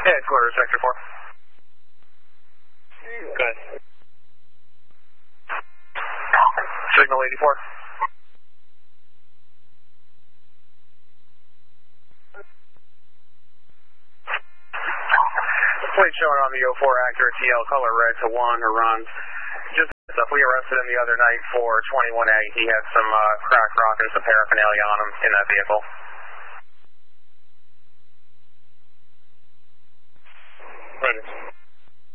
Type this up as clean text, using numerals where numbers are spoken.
Headquarters, Sector 4. Good. Signal 84. Plate showing on the 04 accurate TL, color red to 1, Iran. Just stuff we arrested him the other night for 21A. He had some crack rock and some paraphernalia on him in that vehicle. Ready.